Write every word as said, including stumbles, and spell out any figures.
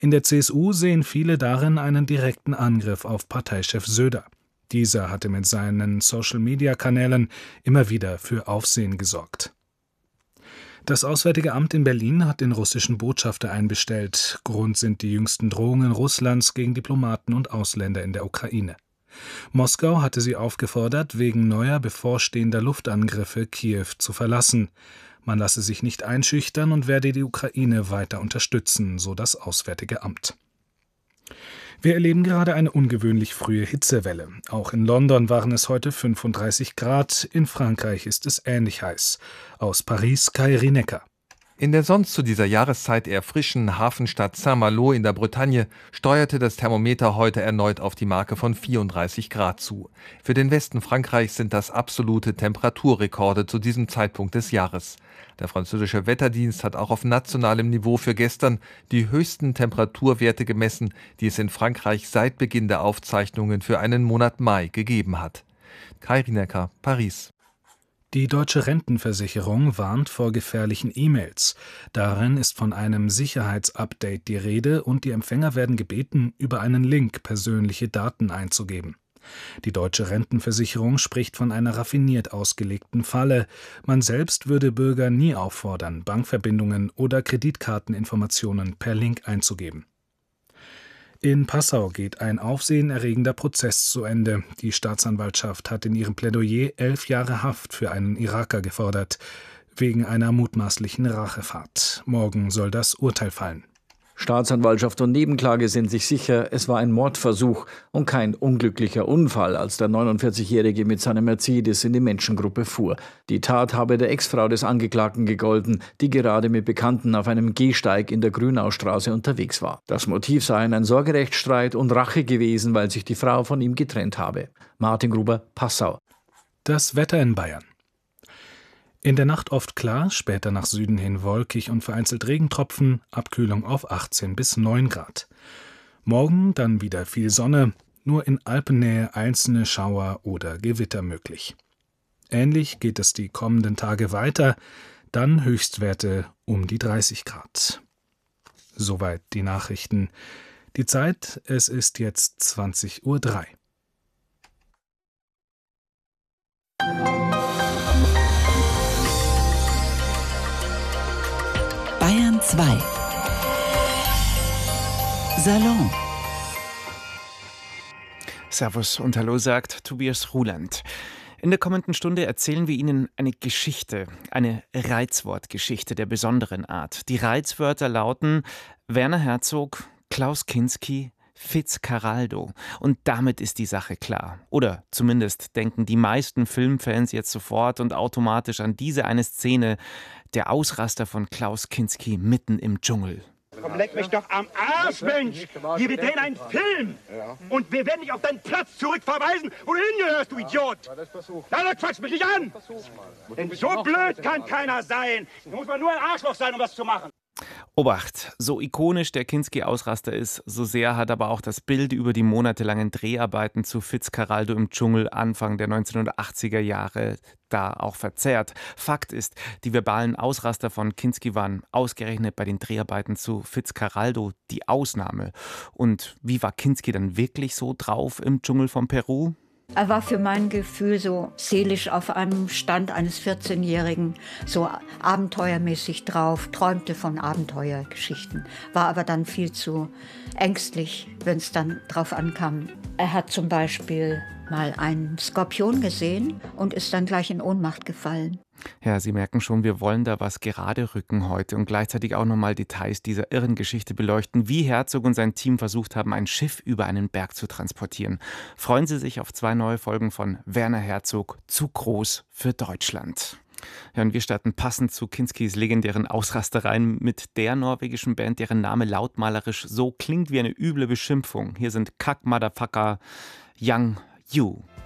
In der C S U sehen viele darin einen direkten Angriff auf Parteichef Söder. Dieser hatte mit seinen Social-Media-Kanälen immer wieder für Aufsehen gesorgt. Das Auswärtige Amt in Berlin hat den russischen Botschafter einbestellt. Grund sind die jüngsten Drohungen Russlands gegen Diplomaten und Ausländer in der Ukraine. Moskau hatte sie aufgefordert, wegen neuer bevorstehender Luftangriffe Kiew zu verlassen. Man lasse sich nicht einschüchtern und werde die Ukraine weiter unterstützen, so das Auswärtige Amt. Wir erleben gerade eine ungewöhnlich frühe Hitzewelle. Auch in London waren es heute fünfunddreißig Grad, in Frankreich ist es ähnlich heiß. Aus Paris Kai Rinecker. In der sonst zu dieser Jahreszeit eher frischen Hafenstadt Saint-Malo in der Bretagne steuerte das Thermometer heute erneut auf die Marke von vierunddreißig Grad zu. Für den Westen Frankreichs sind das absolute Temperaturrekorde zu diesem Zeitpunkt des Jahres. Der französische Wetterdienst hat auch auf nationalem Niveau für gestern die höchsten Temperaturwerte gemessen, die es in Frankreich seit Beginn der Aufzeichnungen für einen Monat Mai gegeben hat. Kai Rinecker, Paris. Die Deutsche Rentenversicherung warnt vor gefährlichen E-Mails. Darin ist von einem Sicherheitsupdate die Rede und die Empfänger werden gebeten, über einen Link persönliche Daten einzugeben. Die Deutsche Rentenversicherung spricht von einer raffiniert ausgelegten Falle. Man selbst würde Bürger nie auffordern, Bankverbindungen oder Kreditkarteninformationen per Link einzugeben. In Passau geht ein aufsehenerregender Prozess zu Ende. Die Staatsanwaltschaft hat in ihrem Plädoyer elf Jahre Haft für einen Iraker gefordert, wegen einer mutmaßlichen Rachefahrt. Morgen soll das Urteil fallen. Staatsanwaltschaft und Nebenklage sind sich sicher, es war ein Mordversuch und kein unglücklicher Unfall, als der neunundvierzigjährige mit seinem Mercedes in die Menschengruppe fuhr. Die Tat habe der Ex-Frau des Angeklagten gegolten, die gerade mit Bekannten auf einem Gehsteig in der Grünaustraße unterwegs war. Das Motiv sei ein Sorgerechtsstreit und Rache gewesen, weil sich die Frau von ihm getrennt habe. Martin Gruber, Passau. Das Wetter in Bayern. In der Nacht oft klar, später nach Süden hin wolkig und vereinzelt Regentropfen, Abkühlung auf achtzehn bis neun Grad. Morgen dann wieder viel Sonne, nur in Alpennähe einzelne Schauer oder Gewitter möglich. Ähnlich geht es die kommenden Tage weiter, dann Höchstwerte um die dreißig Grad. Soweit die Nachrichten. Die Zeit, es ist jetzt zwanzig Uhr drei. Bayern zwei. Salon. Servus und Hallo, sagt Tobias Ruland. In der kommenden Stunde erzählen wir Ihnen eine Geschichte, eine Reizwortgeschichte der besonderen Art. Die Reizwörter lauten Werner Herzog, Klaus Kinski, Fitzcarraldo. Und damit ist die Sache klar. Oder zumindest denken die meisten Filmfans jetzt sofort und automatisch an diese eine Szene, der Ausraster von Klaus Kinski mitten im Dschungel. Komm, leck mich doch am Arsch, Mensch! Hier, wir drehen einen Film! Und wir werden dich auf deinen Platz zurückverweisen, wo du hingehörst, du Idiot! Na, quatsch mich nicht an! Denn so blöd kann keiner sein! Da muss man nur ein Arschloch sein, um das zu machen! Obacht, so ikonisch der Kinski-Ausraster ist, so sehr hat aber auch das Bild über die monatelangen Dreharbeiten zu Fitzcarraldo im Dschungel Anfang der neunzehnhundertachtziger Jahre da auch verzerrt. Fakt ist, die verbalen Ausraster von Kinski waren ausgerechnet bei den Dreharbeiten zu Fitzcarraldo die Ausnahme. Und wie war Kinski dann wirklich so drauf im Dschungel von Peru? Er war für mein Gefühl so seelisch auf einem Stand eines vierzehnjährigen, so abenteuermäßig drauf, träumte von Abenteuergeschichten, war aber dann viel zu ängstlich, wenn es dann drauf ankam. Er hat zum Beispiel mal einen Skorpion gesehen und ist dann gleich in Ohnmacht gefallen. Ja, Sie merken schon, wir wollen da was gerade rücken heute und gleichzeitig auch nochmal Details dieser irren Geschichte beleuchten, wie Herzog und sein Team versucht haben, ein Schiff über einen Berg zu transportieren. Freuen Sie sich auf zwei neue Folgen von Werner Herzog, zu groß für Deutschland. Ja, und wir starten passend zu Kinskis legendären Ausrastereien mit der norwegischen Band, deren Name lautmalerisch so klingt wie eine üble Beschimpfung. Hier sind Kack Motherfucker Young You.